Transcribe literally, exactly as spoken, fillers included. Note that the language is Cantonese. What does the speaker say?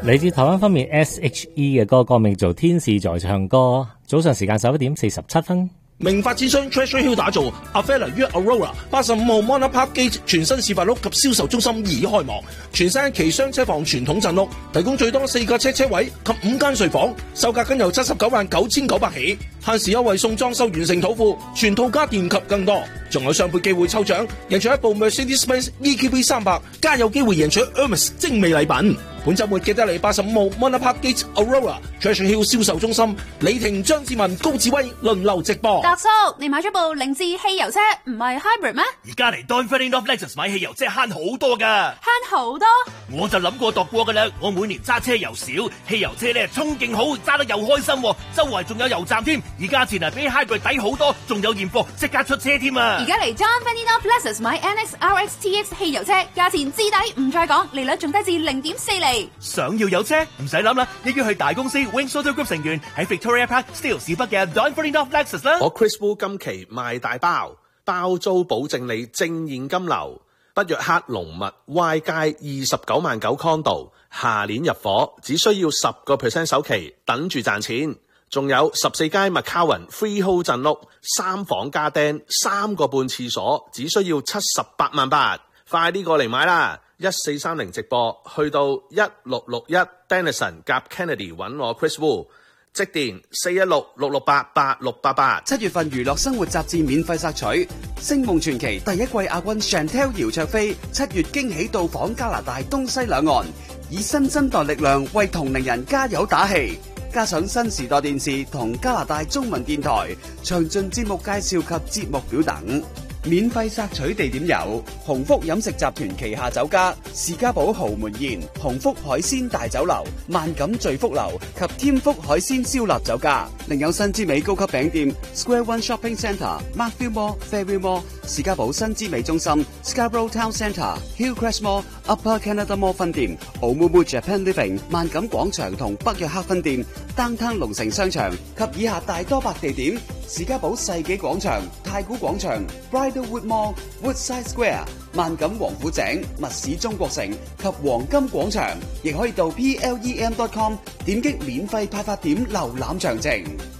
嚟自台灣方面 S H E 嘅歌，歌名做《天使在唱歌》。早上時間十一點四十七分。 明發展商 Treasure Hill 打造 Avella 於 Aurora 八十五號 Monarch Park Gate 全新示範屋及銷售中心已開幕，全新期雙車房傳統鎮屋，提供最多四架車車位及五間睡房，售價僅由七十九萬九千九百起，限時優惠送裝修完成土庫，全套家電及更多，仲有雙倍機會抽獎，贏取一部 Mercedes-Benz E Q B 三百，加有機會贏取 Hermes 精美禮品。本週末記得嚟八十五號 Monarch Park Gate Aurora Treasure Hill 銷售中心，李婷、張志文、高志威輪流直播。 達叔，你買咗部凌志汽油車，唔係 hybrid 咩？ 而家嚟 Don Ferdinand of Lexus 買汽油車慳好多噶， 慳好多？ 我就諗過度過噶啦，我每年揸車又少，汽油車咧衝勁好，揸得又開心，周圍仲有油站添，而價錢啊比 hybrid 抵好多，仲有現貨即刻出車添啊！ 而家嚟 Don Ferdinand of Lexus 買 N X R X T X 汽油車，價錢至抵，唔再講，利率仲低至零點四厘。 想要有車唔使諗啦，一於去大公司 Wings Auto Group 成員喺 Victoria Park Steeles 市北嘅 Don Ferdinand of Lexus 啦。 我 Chris Wu 今期賣大包，包租保證你正現金流。北約克龍物 Y 街二十九萬九 condo， 下年入伙，只需要十個 percent 首期，等住賺錢。仲有十四街 McCowan Freehold 鎮屋，三房加釘，三個半廁所，只需要七十八萬八，快啲過嚟買啦！一四三零直播去到一六六一 Denison 夾 Kennedy 揾我 Chris Wu， 即電四一六六六八八六八八。 七月份娛樂生活雜誌免費索取，《星夢傳奇》第一季亞軍 Chantel 姚焯菲七月驚喜到訪加拿大東西兩岸，以新生代力量為同齡人加油打氣。加上新時代電視同加拿大中文電台詳盡節目介紹及節目表等。免費索取地點有鴻福飲食集團旗下酒家士嘉堡豪門宴、鴻福海鮮大酒樓、萬錦聚福樓及添福海鮮燒臘酒家，另有新之美高級餅店 Square One Shopping Centre、Markville Mall、Fairview Mall、士嘉堡新之美中心、Scarborough Town Centre、Hillcrest Mall、Upper Canada Mall 分店、Oumuamua Japan Living、萬錦廣場同北約克分店、Downtown 龍城商場及以下大多百地點。士嘉堡世紀廣場、太古廣場、Bridlewood Mall、Woodside Square、萬錦王府井、密市中國城及黃金廣場，亦可以到 P L E M dot com 點擊免費派發點瀏覽詳情。